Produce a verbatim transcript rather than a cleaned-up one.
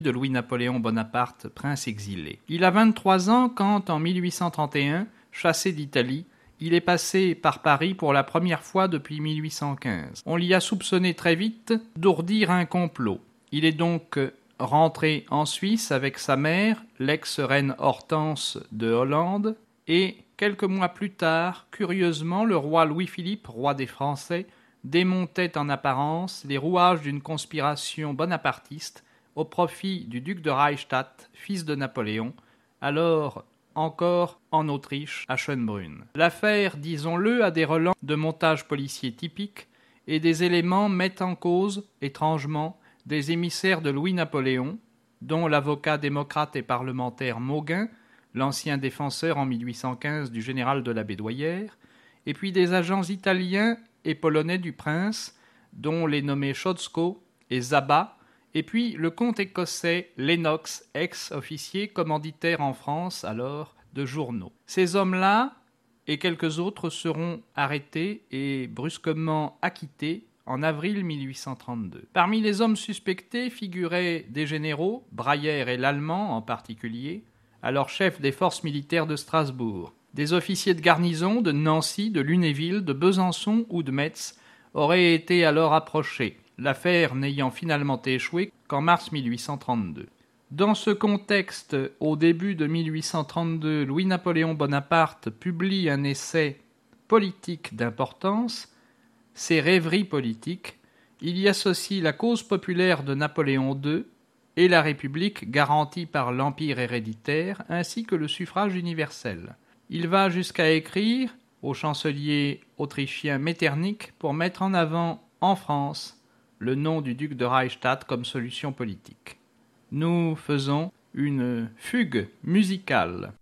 de Louis-Napoléon Bonaparte, prince exilé. Il a vingt-trois ans quand, en mille huit cent trente et un, chassé d'Italie, il est passé par Paris pour la première fois depuis mille huit cent quinze. On l'y a soupçonné très vite d'ourdir un complot. Il est donc rentré en Suisse avec sa mère, l'ex-reine Hortense de Hollande, et quelques mois plus tard, curieusement, le roi Louis-Philippe, roi des Français, démontait en apparence les rouages d'une conspiration bonapartiste au profit du duc de Reichstadt, fils de Napoléon, alors encore en Autriche, à Schönbrunn. L'affaire, disons-le, a des relents de montage policier typiques et des éléments mettent en cause, étrangement, des émissaires de Louis-Napoléon, dont l'avocat démocrate et parlementaire Mauguin, l'ancien défenseur en mille huit cent quinze du général de la Bédoyère, et puis des agents italiens et polonais du prince, dont les nommés Chodzko et Zaba, et puis le comte écossais Lennox, ex-officier commanditaire en France alors de journaux. Ces hommes-là et quelques autres seront arrêtés et brusquement acquittés en avril mille huit cent trente-deux. Parmi les hommes suspectés figuraient des généraux, Brayer et l'Allemand en particulier, alors chef des forces militaires de Strasbourg. Des officiers de garnison de Nancy, de Lunéville, de Besançon ou de Metz auraient été alors approchés, l'affaire n'ayant finalement échoué qu'en mars mille huit cent trente-deux. Dans ce contexte, au début de mille huit cent trente-deux, Louis-Napoléon Bonaparte publie un essai politique d'importance, Ses rêveries politiques. Il y associe la cause populaire de Napoléon deux et la République garantie par l'Empire héréditaire, ainsi que le suffrage universel. Il va jusqu'à écrire au chancelier autrichien Metternich pour mettre en avant, en France, le nom du duc de Reichstadt comme solution politique. Nous faisons une fugue musicale.